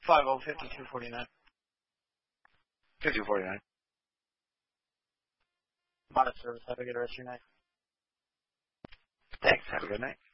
505249. 5249. Modest service. Have a good rest of your night. Thanks. Have a good night.